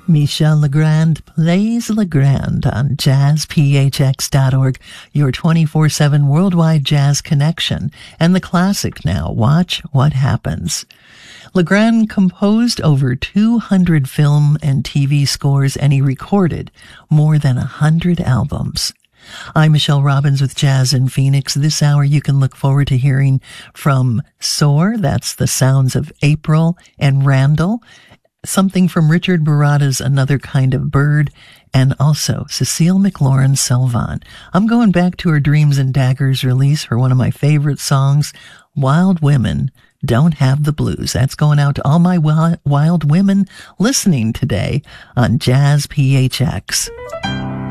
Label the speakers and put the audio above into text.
Speaker 1: Michel Legrand plays Legrand on jazzphx.org, your 24/7 worldwide jazz connection, and the classic now, Watch What Happens. Legrand composed over 200 film and TV scores, and he recorded more than 100 albums. I'm Michelle Robbins with Jazz in Phoenix. This hour you can look forward to hearing from Soar, that's the sounds of April and Randall, something from Richard Baratta's Another Kind of Bird, and also Cecile McLaurin-Salvant. I'm going back to her Dreams and Daggers release for one of my favorite songs, Wild Women Don't Have the Blues. That's going out to all my wild women listening today on Jazz PHX.